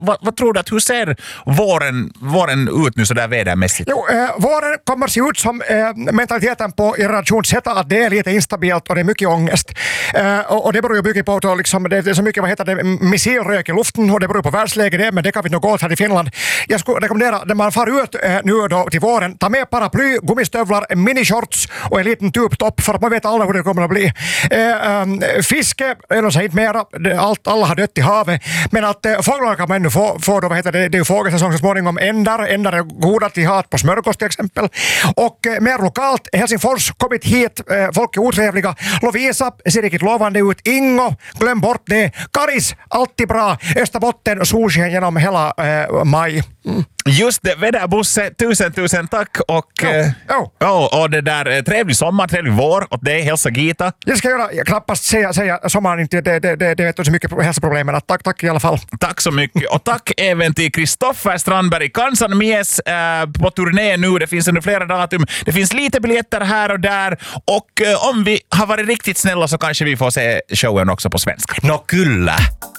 vad tror du att hur ser våren ut nu så där vädermässigt? Jo, våren kommer se ut som mentaliteten på generation Z, att det är lite instabilt och det är mycket ångest. Och det beror ju mycket på att liksom, det är så mycket missilrök i luften och det beror på världsläget, men det kan vi nog gå åt här i Finland. Jag skulle rekommendera när man far ut nu då till våren, ta med paraply, gummistövlar, minishorts och en liten tubtopp för att man vet alla hur det kommer att bli. Fiske är nog inte mera, alla har dött i havet, men att fåglarna kan man ännu få då, det är ju fågelsäsong så småningom, ändar är goda till hat på smörgås till exempel. Och mer lokalt, Helsingfors kommit hit, folk är otrevliga. Lovisa ser riktigt lovande ut. Ingo, glöm bort det. Karis, alltid bra. Österbotten, solsken genom hela maj. Just det, väderbusse, tusen tack och det där, trevlig sommar, trevlig vår och det hälsa Gita. Jag ska knappast säga sommaren inte, det vet du så mycket på hälsoproblemen. Tack i alla fall. Tack så mycket och tack även till Kristoffer Strandberg, Kansan Mies på turné nu, det finns under flera datum, det finns lite biljetter här och där och om vi har varit riktigt snälla så kanske vi får se showen också på svenska. No kyllä.